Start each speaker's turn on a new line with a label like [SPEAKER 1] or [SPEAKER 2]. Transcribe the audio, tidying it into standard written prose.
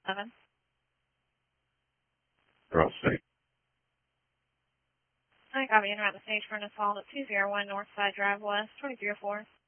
[SPEAKER 1] 7.
[SPEAKER 2] Cross-state.
[SPEAKER 1] I copy. Enter at the stage for an assault at 201 Northside Drive West, 2304.